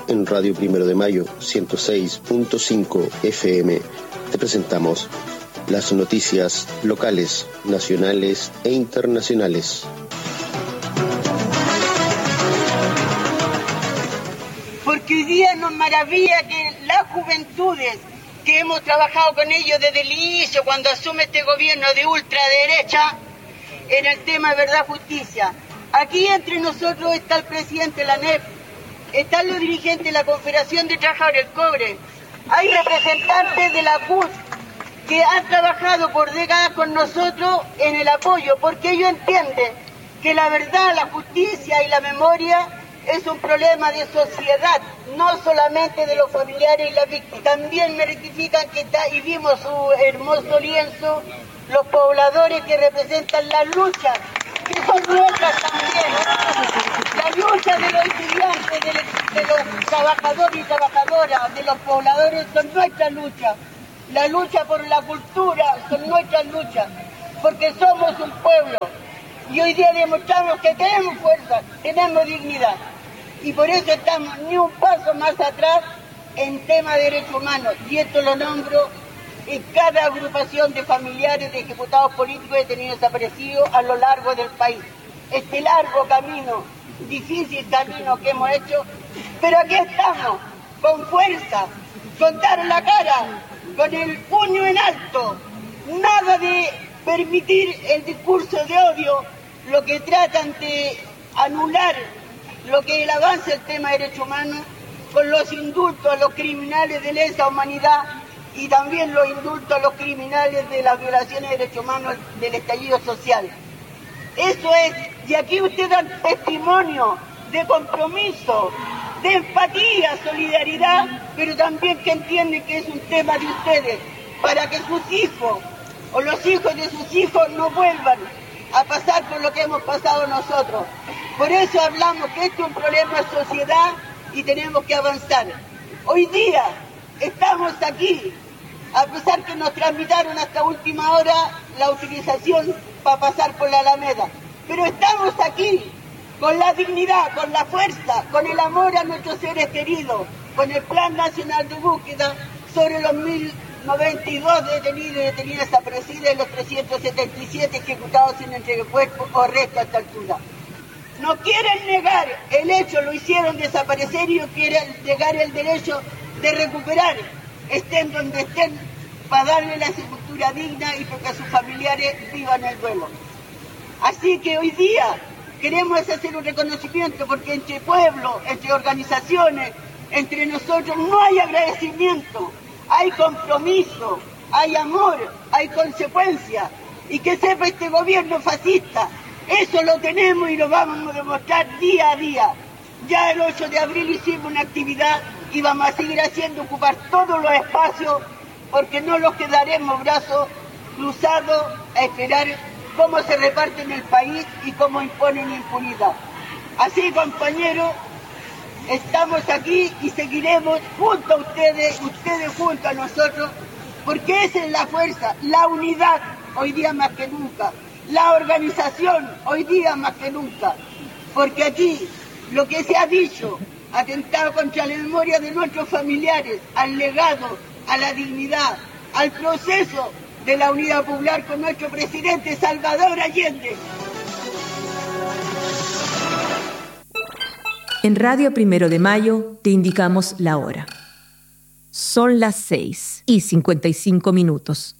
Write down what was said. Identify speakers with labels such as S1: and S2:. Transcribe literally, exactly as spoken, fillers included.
S1: en Radio Primero de Mayo, ciento seis punto cinco F M, te presentamos las noticias locales, nacionales e internacionales.
S2: Porque hoy día nos maravilla que las juventudes que hemos trabajado con ellos desde el inicio, cuando asume este gobierno de ultraderecha, en el tema de verdad justicia. Aquí entre nosotros está el presidente de la N E P, están los dirigentes de la Confederación de Trabajadores del Cobre, hay representantes de la C U S que han trabajado por décadas con nosotros en el apoyo, porque ellos entienden que la verdad, la justicia y la memoria es un problema de sociedad, no solamente de los familiares y las víctimas. También me rectifican que está, y vimos su hermoso lienzo, los pobladores que representan las luchas, que son nuestras también. La lucha de los estudiantes, de, de los trabajadores y trabajadoras, de los pobladores, son nuestras luchas. La lucha por la cultura son nuestras luchas, porque somos un pueblo. Y hoy día demostramos que tenemos fuerza, tenemos dignidad. Y por eso estamos ni un paso más atrás en tema de derechos humanos. Y esto lo nombro en cada agrupación de familiares de ejecutados políticos detenidos desaparecidos a lo largo del país. Este largo camino, difícil camino que hemos hecho, pero aquí estamos, con fuerza, con dar la cara, con el puño en alto. Nada de permitir el discurso de odio, lo que tratan de anular lo que es el avance del tema de derechos humanos, con los indultos a los criminales de lesa humanidad y también los indultos a los criminales de las violaciones de derechos humanos del estallido social. Eso es, y aquí ustedes dan testimonio de compromiso, de empatía, solidaridad, pero también que entienden que es un tema de ustedes, para que sus hijos o los hijos de sus hijos no vuelvan a pasar por lo que hemos pasado nosotros. Por eso hablamos que esto es un problema de sociedad y tenemos que avanzar. Hoy día estamos aquí, a pesar que nos tramitaron hasta última hora la utilización para pasar por la Alameda, pero estamos aquí con la dignidad, con la fuerza, con el amor a nuestros seres queridos, con el Plan Nacional de Búsqueda sobre los mil noventa y dos detenidos y detenidas desaparecidas y los trescientos setenta y siete ejecutados sin entrega de cuerpo o resto a esta altura. No quieren negar el hecho, lo hicieron desaparecer y no quieren negar el derecho de recuperar, estén donde estén, para darle la sepultura digna y porque sus familiares vivan el duelo. Así que hoy día queremos hacer un reconocimiento porque entre pueblos, entre organizaciones, entre nosotros no hay agradecimiento, hay compromiso, hay amor, hay consecuencia. Y que sepa este gobierno fascista, eso lo tenemos y lo vamos a demostrar día a día. Ya el ocho de abril hicimos una actividad y vamos a seguir haciendo, ocupar todos los espacios, porque no los quedaremos brazos cruzados a esperar cómo se reparte en el país y cómo imponen impunidad. Así, compañeros, estamos aquí y seguiremos junto a ustedes, ustedes junto a nosotros, porque esa es la fuerza, la unidad, hoy día más que nunca, la organización, hoy día más que nunca, porque aquí lo que se ha dicho, atentado contra la memoria de nuestros familiares, al legado, a la dignidad, al proceso de la unidad popular con nuestro presidente Salvador Allende.
S3: En Radio Primero de Mayo te indicamos la hora. Son las seis y cincuenta y cinco minutos.